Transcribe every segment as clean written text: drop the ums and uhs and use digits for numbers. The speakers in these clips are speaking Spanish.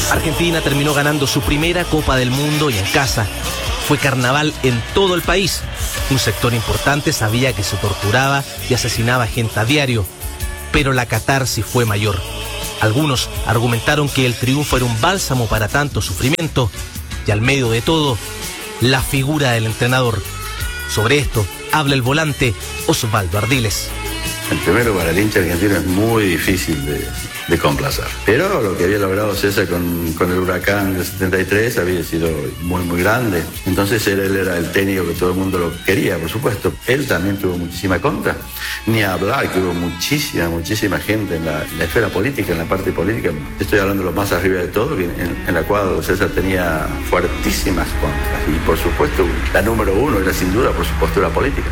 Argentina terminó ganando su primera Copa del Mundo y en casa. Fue carnaval en todo el país. Un sector importante sabía que se torturaba y asesinaba gente a diario, pero la catarsis fue mayor. Algunos argumentaron que el triunfo era un bálsamo para tanto sufrimiento y al medio de todo, la figura del entrenador. Sobre esto habla el volante Osvaldo Ardiles. El primero, para el hincha argentino es muy difícil de complacer. Pero lo que había logrado César con el Huracán del 73 había sido muy, muy grande. Entonces él era el técnico que todo el mundo lo quería, por supuesto. Él también tuvo muchísima contra. Ni hablar que hubo muchísima gente en la esfera política, en la parte política. Estoy hablando de lo más arriba de todo, en la cual César tenía fuertísimas contras. Y por supuesto, la número uno era sin duda por su postura política.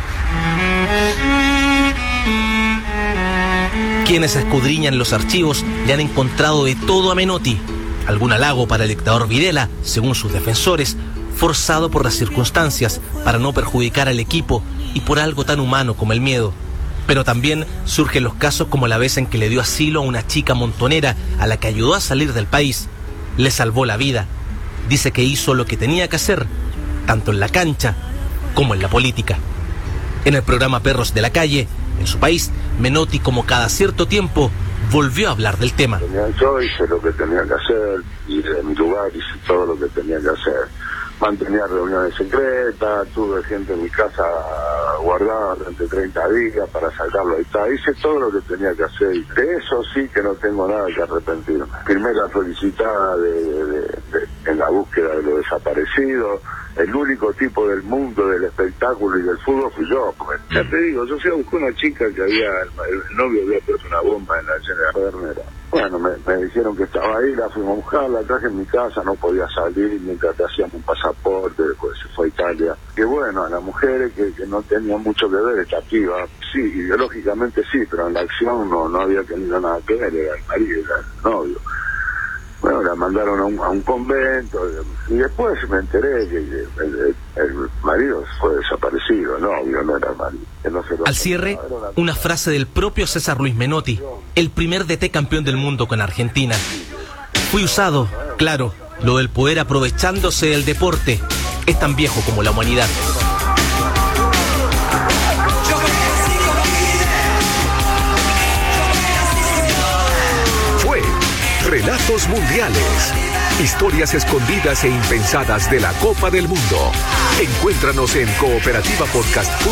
Quienes escudriñan los archivos le han encontrado de todo a Menotti. Algún halago para el dictador Videla, según sus defensores, forzado por las circunstancias para no perjudicar al equipo y por algo tan humano como el miedo. Pero también surgen los casos como la vez en que le dio asilo a una chica montonera a la que ayudó a salir del país. Le salvó la vida. Dice que hizo lo que tenía que hacer, tanto en la cancha como en la política. En el programa Perros de la Calle, en su país, Menotti, como cada cierto tiempo, volvió a hablar del tema. Yo hice lo que tenía que hacer, y de mi lugar hice todo lo que tenía que hacer. Mantenía reuniones secretas, tuve gente en mi casa guardada durante 30 días para sacarlo ahí está. Hice todo lo que tenía que hacer y de eso sí que no tengo nada que arrepentirme. Firmé la solicitada en la búsqueda de los desaparecidos. El único tipo del mundo del espectáculo y del fútbol fui yo. Porque, ya te digo, yo fui a buscar una chica que el novio había puesto una bomba en la Pedernera. Bueno, me dijeron que estaba ahí, la fuimos a buscar, la traje en mi casa, no podía salir mientras te hacíamos un pasaporte, después se fue a Italia. Que bueno, a las mujeres que no tenían mucho que ver esta piba, sí, ideológicamente sí, pero en la acción no había tenido nada que ver, era el marido, era el novio. Bueno, la mandaron a un convento y después me enteré que el marido fue desaparecido, el novio no era el marido. Al cierre, una frase del propio César Luis Menotti, el primer DT campeón del mundo con Argentina. Fui usado, claro, lo del poder aprovechándose del deporte, es tan viejo como la humanidad. Relatos Mundiales. Historias escondidas e impensadas de la Copa del Mundo. Encuéntranos en Cooperativa Podcast.